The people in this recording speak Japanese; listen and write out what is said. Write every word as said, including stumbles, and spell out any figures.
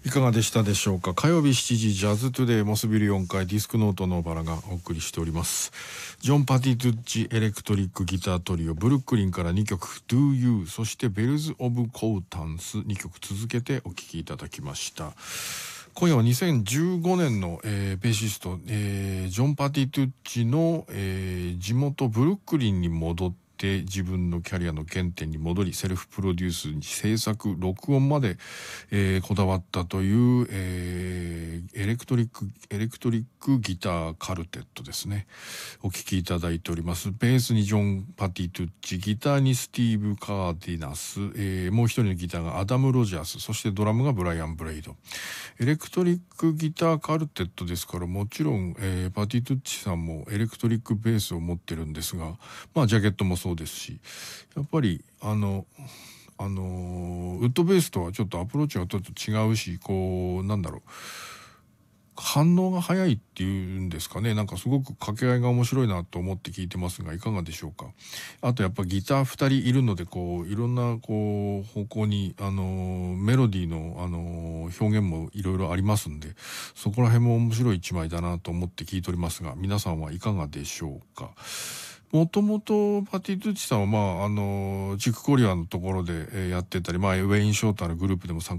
いかがでしたでしょうか。火曜日しちじジャズトゥデイモスビルよんかいディスクノートのバラがお送りしております。ジョン・パティトゥッチエレクトリックギタートリオブルックリンからにきょく Do You そしてベルズ・オブ・コータンスにきょく続けてお聴きいただきました。今夜はにせんじゅうごねんの、えー、ベーシスト、えー、ジョン・パティトゥッチの、えー、地元ブルックリンに戻って自分のキャリアの原点に戻りセルフプロデュースに制作録音まで、えー、こだわったという、えー、エレクトリックエレクトリックギターカルテットですね。お聴きいただいております。ベースにジョン・パティトゥッチ、ギターにスティーブ・カーディナス、えー、もう一人のギターがアダム・ロジャース、そしてドラムがブライアン・ブレイド。エレクトリックギターカルテットですからもちろん、えー、パティトゥッチさんもエレクトリックベースを持ってるんですが、まあジャケットもそうですし、やっぱりあのあのウッドベースとはちょっとアプローチがちょっと違うし、こうなんだろう、反応が早いっていうんですかね。なんかすごく掛け合いが面白いなと思って聞いてますが、いかがでしょうか。あとやっぱギターふたりいるので、こういろんなこう方向にあのメロディーのあの表現もいろいろありますんで、そこら辺も面白い一枚だなと思って聞いておりますが、皆さんはいかがでしょうか。もともとパティトゥッチさんはまああのチックコリアのところでやってたり、まあウェイン・ショーターのグループでも参